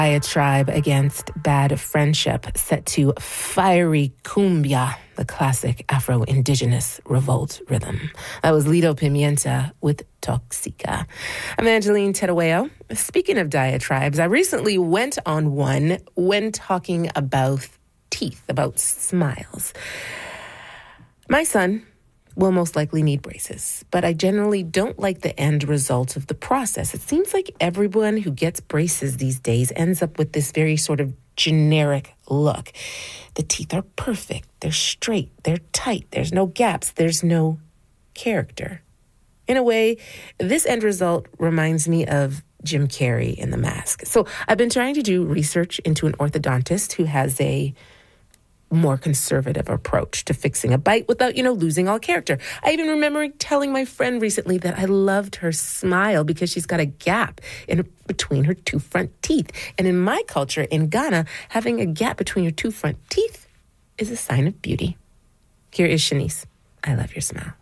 Diatribe against bad friendship, set to fiery cumbia, the classic Afro-Indigenous revolt rhythm. That was Lido Pimienta with Toxica. I'm Angeline Terueo. Speaking of diatribes, I recently went on one when talking about teeth, about smiles. My son will most likely need braces, but I generally don't like the end result of the process. It seems like everyone who gets braces these days ends up with this very sort of generic look. The teeth are perfect, they're straight, they're tight, there's no gaps, there's no character. In a way, this end result reminds me of Jim Carrey in The Mask. So I've been trying to do research into an orthodontist who has a more conservative approach to fixing a bite without, losing all character. I even remember telling my friend recently that I loved her smile because she's got a gap in between her two front teeth. And in my culture, in Ghana, having a gap between your two front teeth is a sign of beauty. Here is Shanice. I love your smile.